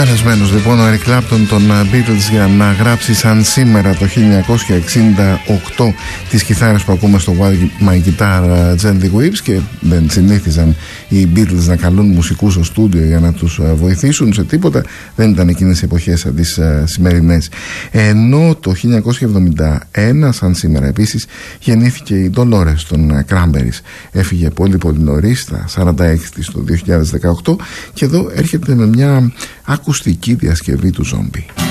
Καλεσμένος λοιπόν ο Eric Clapton των Beatles για να γράψει σαν σήμερα το 1968 τις κιθάρες που ακούμε στο While My Guitar Gently Weeps, και δεν συνήθιζαν οι Beatles να καλούν μουσικούς στο στούντιο για να τους βοηθήσουν σε τίποτα, δεν ήταν εκείνες οι εποχές σαν τις σημερινές. Ενώ το 1971 σαν σήμερα επίσης γεννήθηκε η Dolores των Cranberries. Έφυγε πολύ νωρίς, στα 46 της το 2018, και εδώ έρχεται με μια ακουστική διασκευή του Zombie.